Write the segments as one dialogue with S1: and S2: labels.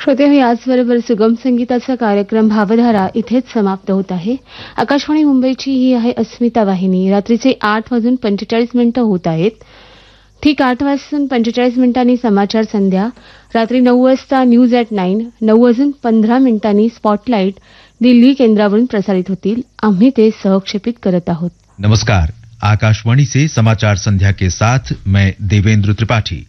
S1: श्रोते हो, याचबरोबर सुगम संगीताचा कार्यक्रम भावधारा इथेच समाप्त होत आहे. आकाशवाणी मुंबईची ही आहे अस्मिता वाहिनी. रात्रीचे 8:45 होत आहेत. ठीक 8:45 समाचार संध्या. रात्री 9 वाजता न्यूज ॲट 9, 9:15 स्पॉटलाइट दिल्ली केंद्रावरून प्रसारित होतील. आम्ही ते सहक्षेपित करत आहोत.
S2: नमस्कार. आकाशवाणी से समाचार संध्या के साथ मैं देवेंद्र त्रिपाठी.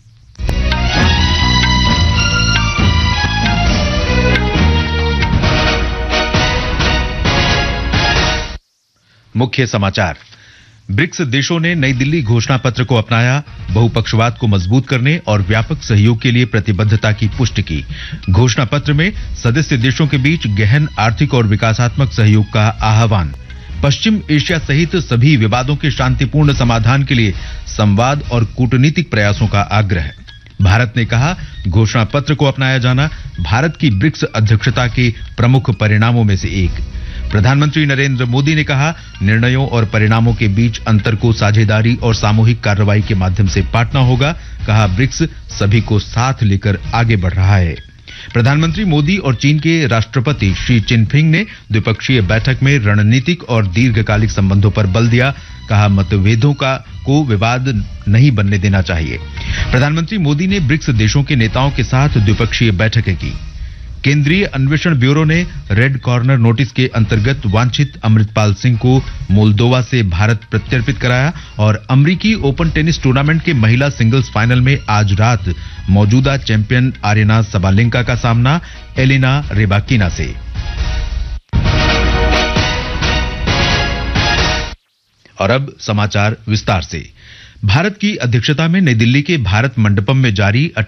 S2: मुख्य समाचार. ब्रिक्स देशों ने नई दिल्ली घोषणा पत्र को अपनाया, बहुपक्षवाद को मजबूत करने और व्यापक सहयोग के लिए प्रतिबद्धता की पुष्टि की. घोषणा पत्र में सदस्य देशों के बीच गहन आर्थिक और विकासात्मक सहयोग का आह्वान. पश्चिम एशिया सहित सभी विवादों के शांतिपूर्ण समाधान के लिए संवाद और कूटनीतिक प्रयासों का आग्रह. भारत ने कहा, घोषणा पत्र को अपनाया जाना भारत की ब्रिक्स अध्यक्षता के प्रमुख परिणामों में से एक. प्रधानमंत्री नरेंद्र मोदी ने कहा, निर्णयों और परिणामों के बीच अंतर को साझेदारी और सामूहिक कार्रवाई के माध्यम से पाटना होगा. कहा, ब्रिक्स सभी को साथ लेकर आगे बढ़ रहा है. प्रधानमंत्री मोदी और चीन के राष्ट्रपति शी जिनपिंग ने द्विपक्षीय बैठक में रणनीतिक और दीर्घकालिक संबंधों पर बल दिया. कहा, मतभेदों को विवाद नहीं बनने देना चाहिए. प्रधानमंत्री मोदी ने ब्रिक्स देशों के नेताओं के साथ द्विपक्षीय बैठकें की. केंद्रीय अन्वेषण ब्यूरो ने रेड कॉर्नर नोटिस के अंतर्गत वांछित अमृतपाल सिंह को मोल्दोवा से भारत प्रत्यर्पित कराया और अमरीकी ओपन टेनिस टूर्नामेंट के महिला सिंगल्स फाइनल में आज रात मौजूदा चैंपियन आरेना सबालेंका का सामना एलिना रेबाकिना से. और अब समाचार विस्तार से. भारत की अध्यक्षता में नई दिल्ली के भारत मंडपम में जारी